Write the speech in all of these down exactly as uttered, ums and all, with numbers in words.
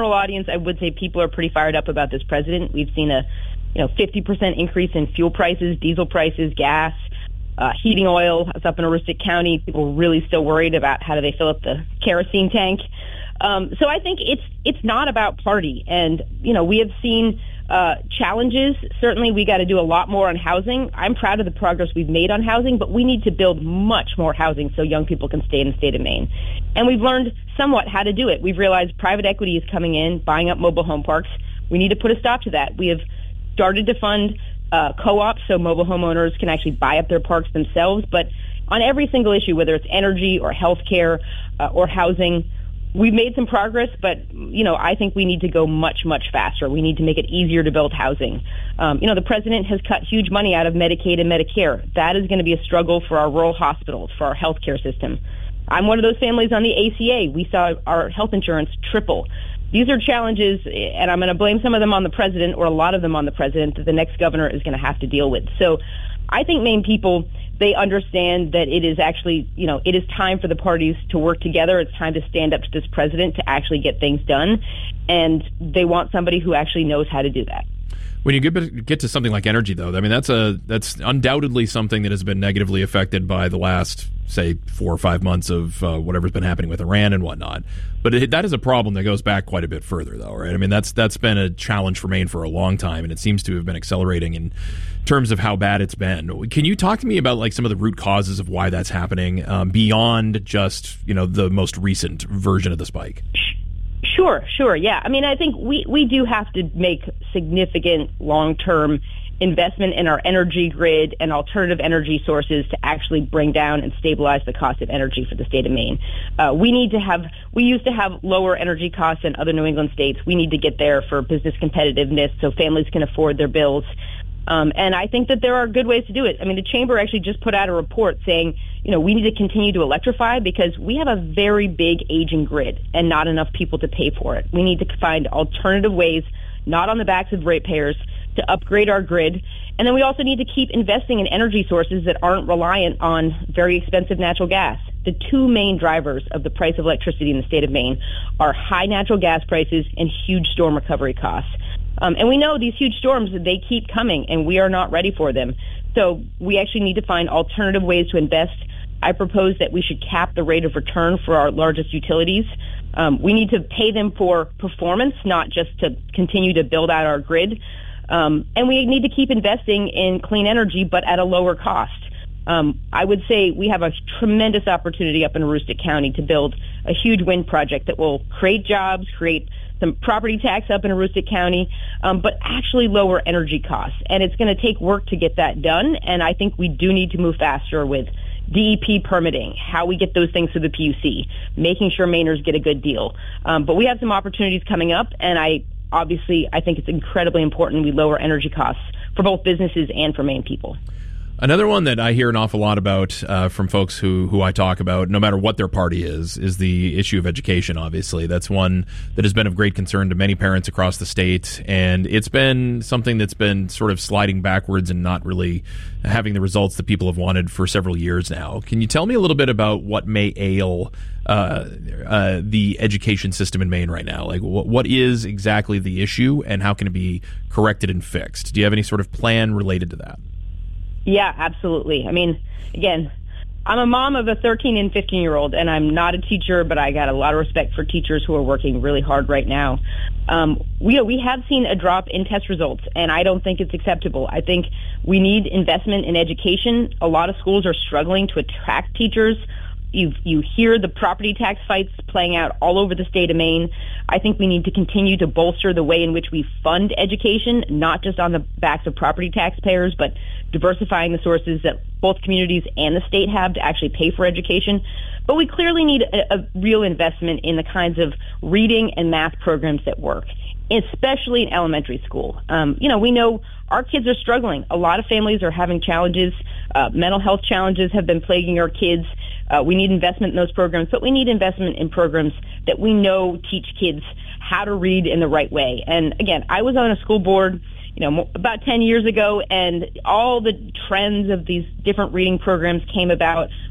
general audience, I would say people are pretty fired up about this president. We've seen a you know fifty percent increase in fuel prices, diesel prices, gas, uh, heating oil. It's up in Aroostook County. People are really still worried about how do they fill up the kerosene tank. Um, so I think it's it's not about party. And, you know, we have seen uh, challenges. Certainly we got to do a lot more on housing. I'm proud of the progress we've made on housing, but we need to build much more housing so young people can stay in the state of Maine. And we've learned somewhat how to do it. We've realized private equity is coming in, buying up mobile home parks. We need to put a stop to that. We have started to fund uh, co-ops so mobile homeowners can actually buy up their parks themselves. But on every single issue, whether it's energy or healthcare uh, or housing, we've made some progress, but, you know, I think we need to go much, much faster. We need to make it easier to build housing. Um, you know, the president has cut huge money out of Medicaid and Medicare. That is going to be a struggle for our rural hospitals, for our healthcare system. I'm one of those families on the A C A. We saw our health insurance triple. These are challenges, and I'm going to blame some of them on the president, or a lot of them on the president, that the next governor is going to have to deal with. So I think Maine people, they understand that it is actually, you know, it is time for the parties to work together. It's time to stand up to this president to actually get things done. And they want somebody who actually knows how to do that. When you get get to something like energy, though, I mean, that's a that's undoubtedly something that has been negatively affected by the last, say, four or five months of uh, whatever's been happening with Iran and whatnot. But it, that is a problem that goes back quite a bit further, though, right? I mean, that's that's been a challenge for Maine for a long time, and it seems to have been accelerating in terms of how bad it's been. Can you talk to me about like some of the root causes of why that's happening um, beyond just, you know, the most recent version of the spike? Sure, sure, yeah. I mean, I think we, we do have to make significant long-term investment in our energy grid and alternative energy sources to actually bring down and stabilize the cost of energy for the state of Maine. Uh, we need to have, we used to have lower energy costs in other New England states. We need to get there for business competitiveness so families can afford their bills. Um, and I think that there are good ways to do it. I mean, the chamber actually just put out a report saying, you know, we need to continue to electrify because we have a very big aging grid and not enough people to pay for it. We need to find alternative ways, not on the backs of ratepayers, to upgrade our grid. And then we also need to keep investing in energy sources that aren't reliant on very expensive natural gas. The two main drivers of the price of electricity in the state of Maine are high natural gas prices and huge storm recovery costs. Um, and we know these huge storms, they keep coming, and we are not ready for them. So we actually need to find alternative ways to invest. I propose that we should cap the rate of return for our largest utilities. Um, we need to pay them for performance, not just to continue to build out our grid. Um, and we need to keep investing in clean energy, but at a lower cost. Um, I would say we have a tremendous opportunity up in Aroostook County to build a huge wind project that will create jobs, create some property tax up in Aroostook County, um, but actually lower energy costs. And it's going to take work to get that done. And I think we do need to move faster with D E P permitting, how we get those things through the P U C, making sure Mainers get a good deal. Um, but we have some opportunities coming up, and I obviously I think it's incredibly important we lower energy costs for both businesses and for Maine people. Another one that I hear an awful lot about uh, from folks who, who I talk about, no matter what their party is, is the issue of education, obviously. That's one that has been of great concern to many parents across the state, and it's been something that's been sort of sliding backwards and not really having the results that people have wanted for several years now. Can you tell me a little bit about what may ail uh, uh, the education system in Maine right now? Like, what, what is exactly the issue, and how can it be corrected and fixed? Do you have any sort of plan related to that? Yeah, absolutely. I mean, again, I'm a mom of a thirteen and fifteen year old, and I'm not a teacher, but I got a lot of respect for teachers who are working really hard right now. Um, we, we have seen a drop in test results, and I don't think it's acceptable. I think we need investment in education. A lot of schools are struggling to attract teachers. You you hear the property tax fights playing out all over the state of Maine. I think we need to continue to bolster the way in which we fund education, not just on the backs of property taxpayers, but diversifying the sources that both communities and the state have to actually pay for education. But we clearly need a, a real investment in the kinds of reading and math programs that work, especially in elementary school. Um, you know, we know our kids are struggling. A lot of families are having challenges. Uh, mental health challenges have been plaguing our kids. Uh, we need investment in those programs, but we need investment in programs that we know teach kids how to read in the right way. And again, I was on a school board, you know, about ten years ago, and all the trends of these different reading programs came about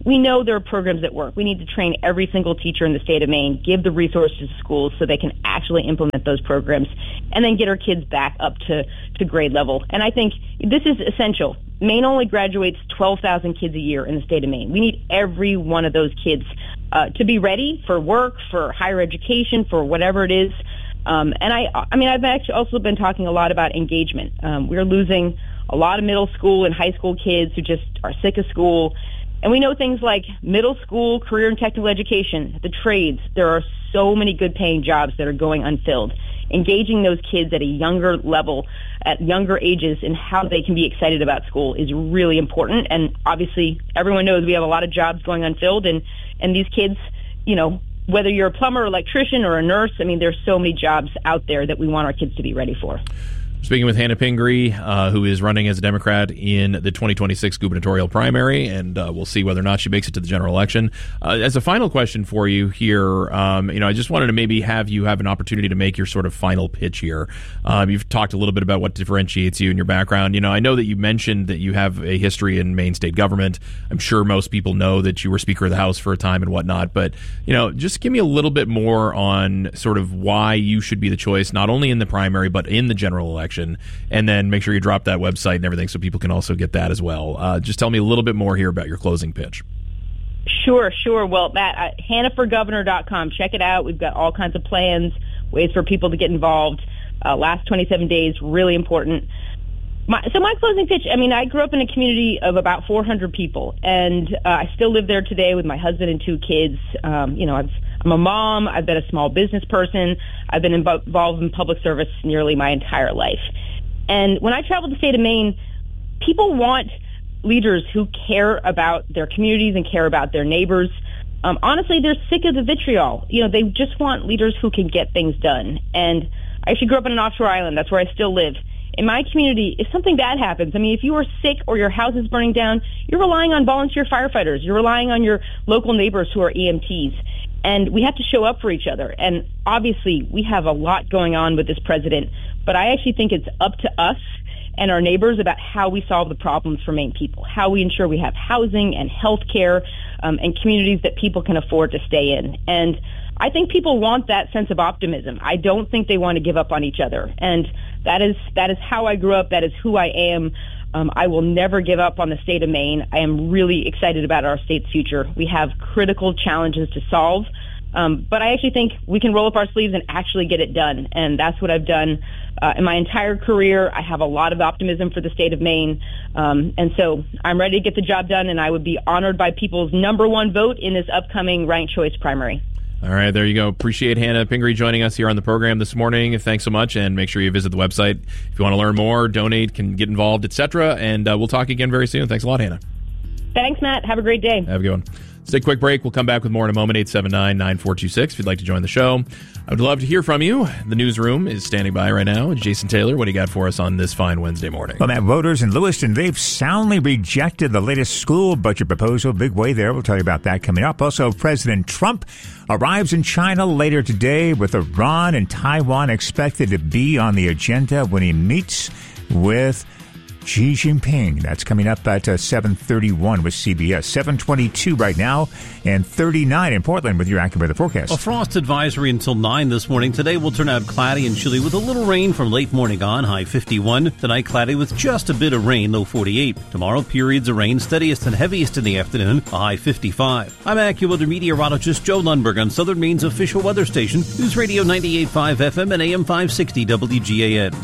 we know there are programs that work. We need to train every single teacher in the state of Maine, give the resources to schools so they can actually implement those programs, and then get our kids back up to, to grade level. And I think this is essential. Maine only graduates twelve thousand kids a year in the state of Maine. We need every one of those kids uh, to be ready for work, for higher education, for whatever it is. Um, and I, I mean, I've actually also been talking a lot about engagement. Um, we're losing a lot of middle school and high school kids who just are sick of school. And we know things like middle school, career and technical education, the trades. There are so many good paying jobs that are going unfilled. Engaging those kids at a younger level, at younger ages, in how they can be excited about school is really important. And obviously, everyone knows we have a lot of jobs going unfilled. And, and these kids, you know, whether you're a plumber, electrician, or a nurse, I mean, there's so many jobs out there that we want our kids to be ready for. Speaking with Hannah Pingree, uh, who is running as a Democrat in the twenty twenty-six gubernatorial primary, and uh, we'll see whether or not she makes it to the general election. Uh, as a final question for you here, um, you know, I just wanted to maybe have you have an opportunity to make your sort of final pitch here. Um, you've talked a little bit about what differentiates you and your background. You know, I know that you mentioned that you have a history in Maine state government. I'm sure most people know that you were Speaker of the House for a time and whatnot. But, you know, just give me a little bit more on sort of why you should be the choice, not only in the primary, but in the general election. And then make sure you drop that website and everything so people can also get that as well. Uh, just tell me a little bit more here about your closing pitch. Sure, sure. Well, Matt, uh, hannah for governor dot com. Check it out. We've got all kinds of plans, ways for people to get involved. Uh, last twenty-seven days, really important. My, so my closing pitch, I mean, I grew up in a community of about four hundred people, and uh, I still live there today with my husband and two kids. Um, you know, I've, I'm a mom. I've been a small business person. I've been involved in public service nearly my entire life. And when I travel the state of Maine, people want leaders who care about their communities and care about their neighbors. Um, honestly, they're sick of the vitriol. You know, they just want leaders who can get things done. And I actually grew up on an offshore island. That's where I still live. In my community, if something bad happens, I mean, if you are sick or your house is burning down, you're relying on volunteer firefighters. You're relying on your local neighbors who are E M Ts. And we have to show up for each other. And obviously, we have a lot going on with this president, but I actually think it's up to us and our neighbors about how we solve the problems for Maine people, how we ensure we have housing and health care um, and communities that people can afford to stay in. And I think people want that sense of optimism. I don't think they want to give up on each other. And that is that is how I grew up. That is who I am. Um, I will never give up on the state of Maine. I am really excited about our state's future. We have critical challenges to solve. Um, but I actually think we can roll up our sleeves and actually get it done. And that's what I've done uh, in my entire career. I have a lot of optimism for the state of Maine. Um, and so I'm ready to get the job done, and I would be honored by people's number one vote in this upcoming ranked choice primary. All right, there you go. Appreciate Hannah Pingree joining us here on the program this morning. Thanks so much, and make sure you visit the website if you want to learn more, donate, can get involved, et cetera. And uh, we'll talk again very soon. Thanks a lot, Hannah. Thanks, Matt. Have a great day. Have a good one. Let's take a quick break. We'll come back with more in a moment. eight seven nine, nine four two six if you'd like to join the show. I would love to hear from you. The newsroom is standing by right now. Jason Taylor, what do you got for us on this fine Wednesday morning? Well, Matt, voters in Lewiston, they've soundly rejected the latest school budget proposal. Big way there. We'll tell you about that coming up. Also, President Trump arrives in China later today, with Iran and Taiwan expected to be on the agenda when he meets with Xi Jinping. That's coming up at uh, seven thirty-one with C B S. seven twenty-two right now and thirty-nine in Portland with your AccuWeather forecast. A frost advisory until nine this morning. Today will turn out cloudy and chilly with a little rain from late morning on, high fifty-one. Tonight cloudy with just a bit of rain, low forty-eight. Tomorrow periods of rain, steadiest and heaviest in the afternoon, a high fifty-five. I'm AccuWeather meteorologist Joe Lundberg on Southern Maine's official weather station, News Radio ninety-eight point five F M and A M five sixty W G A N.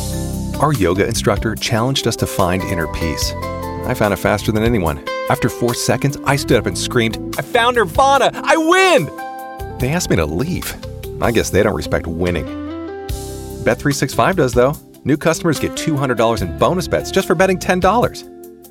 Our yoga instructor challenged us to find inner peace. I found it faster than anyone. After four seconds, I stood up and screamed, "I found Nirvana! I win!" They asked me to leave. I guess they don't respect winning. Bet three sixty-five does, though. New customers get two hundred dollars in bonus bets just for betting ten dollars.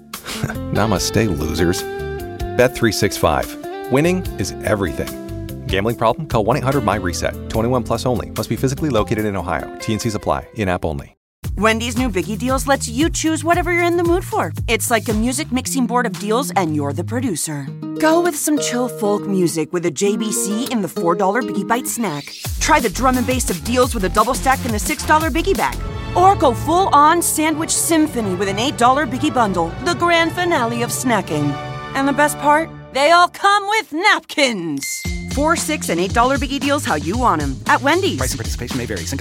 Namaste, losers. Bet three sixty-five. Winning is everything. Gambling problem? Call one eight hundred M Y reset. twenty-one plus only. Must be physically located in Ohio. T and Cs apply. In-app only. Wendy's new Biggie Deals lets you choose whatever you're in the mood for. It's like a music mixing board of deals, and you're the producer. Go with some chill folk music with a J B C in the four dollar Biggie Bite snack. Try the drum and bass of deals with a double stack in the six dollar Biggie Bag. Or go full-on sandwich symphony with an eight dollar Biggie Bundle, the grand finale of snacking. And the best part? They all come with napkins. Four, six, and eight dollar biggie deals how you want them at Wendy's. Price and participation may vary.